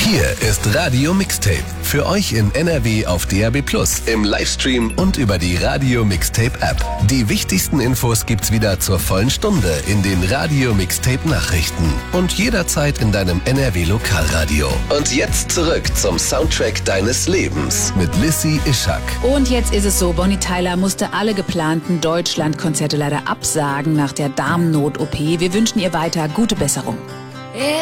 Hier ist Radio Mixtape. Für euch in NRW auf DAB+, im Livestream und über die Radio Mixtape App. Die wichtigsten Infos gibt's wieder zur vollen Stunde in den Radio Mixtape Nachrichten und jederzeit in deinem NRW Lokalradio. Und jetzt zurück zum Soundtrack deines Lebens mit Lissy Ischak. Und jetzt ist es so, Bonnie Tyler musste alle geplanten Deutschlandkonzerte leider absagen nach der Darmnot-OP. Wir wünschen ihr weiter gute Besserung.